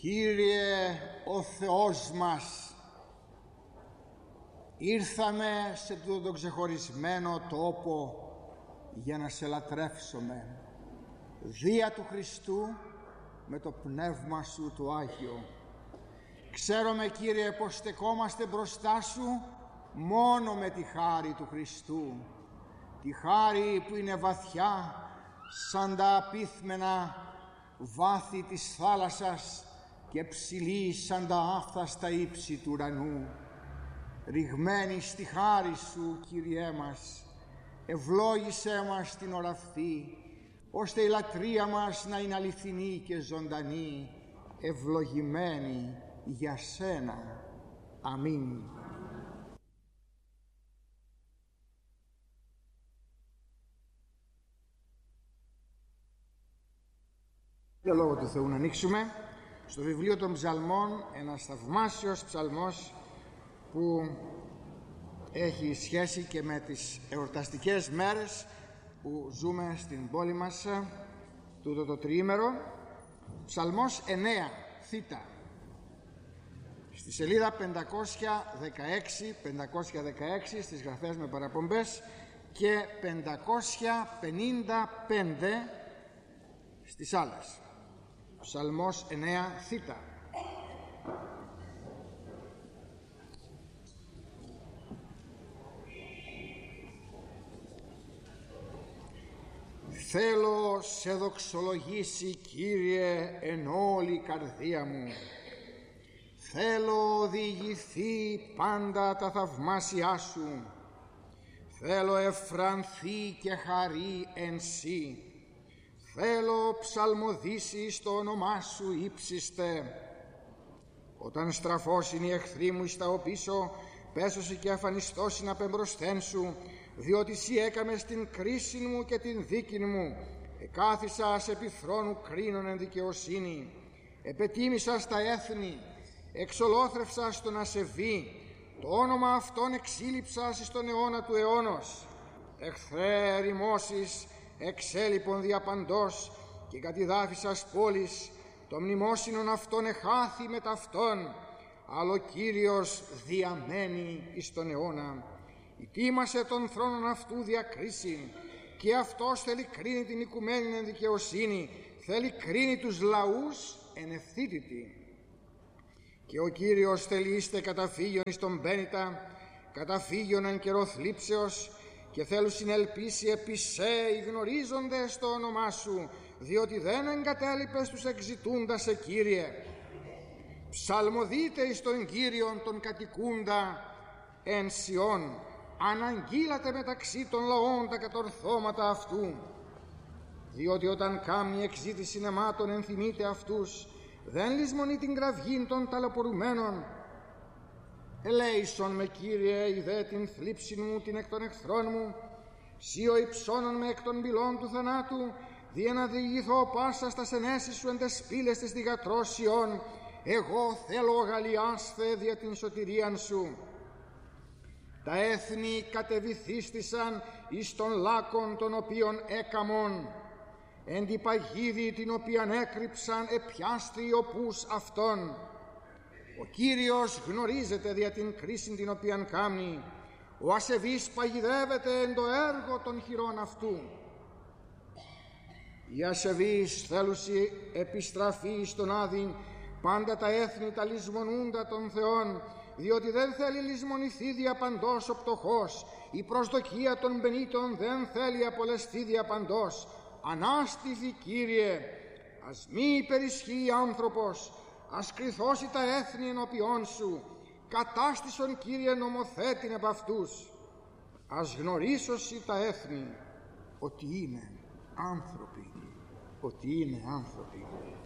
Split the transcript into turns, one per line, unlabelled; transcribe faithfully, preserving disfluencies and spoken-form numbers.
Κύριε ο Θεός μας, ήρθαμε σε τούτο τον ξεχωρισμένο τόπο για να σε λατρεύσουμε δια του Χριστού με το πνεύμα σου το Άγιο. Ξέρουμε, Κύριε, πως στεκόμαστε μπροστά σου μόνο με τη χάρη του Χριστού, τη χάρη που είναι βαθιά σαν τα απίθμενα βάθη της θάλασσας και ψηλή σαν τα άφθαστα ύψη του ουρανού. Ρηγμένη στη χάρη σου, Κύριέ μας, ευλόγησέ μας την ώρα αυτή, ώστε η λατρεία μας να είναι αληθινή και ζωντανή, ευλογημένη για σένα. Αμήν. Για λόγο του Θεού να ανοίξουμε στο βιβλίο των Ψαλμών, ένας θαυμάσιος ψαλμός που έχει σχέση και με τις εορταστικές μέρες που ζούμε στην πόλη μας τούτο το τριήμερο. Ψαλμός εννέα θήτα, στη σελίδα πεντακόσια δεκαέξι, πεντακόσια δεκαέξι στις γραφές με παραπομπές και πεντακόσια πενήντα πέντε στις άλλες. Ψαλμός εννέα θήτα. Θέλω σε δοξολογήσει, Κύριε, εν όλη η καρδία μου. Θέλω οδηγηθεί πάντα τα θαυμάσια σου. Θέλω εφρανθεί και χαρεί εν σύ. Θέλω ψαλμοδήσει στο όνομά σου ύψιστε. Όταν στραφώσιν οι εχθροί μου εις τα οπίσω, πέσωση και αφανιστώσιν απεμπροσθέν σου, διότι εσύ έκαμες την κρίση μου και την δίκη μου. Εκάθισας επί θρόνου κρίνων εν δικαιοσύνη. Επετίμησας τα έθνη, εξολόθρευσας τον ασεβή, το όνομα αυτόν εξήλιψας εις τον αιώνα του αιώνος. Εχθρέ ερημώσεις, εξέλιπον διαπαντός και κατηδάφισας πόλης, το μνημόσυνον αυτόν εχάθη με ταυτόν, αλλά ο Κύριος διαμένει εις τον αιώνα. Ητήμασε τον θρόνον αυτού διακρίσιν, και αυτός θέλει κρίνει την οικουμένη εν δικαιοσύνη, θέλει κρίνει τους λαούς εν ευθύτητη. Και ο Κύριος θέλει είστε καταφύγιον εις τον πένητα, καταφύγιον εν καιρό θλίψεως, και θέλουν συνελπίσει επί σε οι γνωρίζοντες το όνομά σου, διότι δεν εγκατέλειπες τους εξητούντα σε, Κύριε. Ψαλμοδείτε εις τον Κύριον τον κατοικούντα εν Σιών, αναγγείλατε μεταξύ των λαών τα κατορθώματα αυτού. Διότι όταν κάμνει εξήτηση νεμάτων ενθυμείται αυτούς, δεν λησμονεί την κραυγήν των ταλαιπωρουμένων. Ελέησον με, Κύριε, ιδέ την θλίψη μου την εκ των εχθρών μου, σίω υψώνον με εκ των πυλών του θανάτου, δια να διηγηθώ πάσα στα ενέσεις σου εν τες πύλες της θυγατρώσεων. Εγώ θέλω αγαλιάσθε δια την σωτηρίαν σου. Τα έθνη κατεβυθίστησαν εις των λάκων των οποίων έκαμον, εν τη παγίδη την οποίαν έκρυψαν επιάστη οι οπούς αυτών. Ο Κύριος γνωρίζεται δια την κρίση την οποίαν κάμνει, ο ασεβής παγιδεύεται εν το έργο των χειρών αυτού. Οι ασεβείς θέλουσι επιστραφή στον άδειν, πάντα τα έθνη τα λησμονούντα των θεών, διότι δεν θέλει λησμονηθεί διαπαντός ο πτωχός, η προσδοκία των πενήτων δεν θέλει απολεστεί διαπαντός. Ανάστηθη, Κύριε, ας μη υπερισχύει άνθρωπος, ας κριθώσει τα έθνη ενώπιόν σου, κατάστησον, Κύριε, νομοθέτην επ' αυτούς. Ας γνωρίσωσι τα έθνη ότι είναι άνθρωποι, ότι είναι άνθρωποι.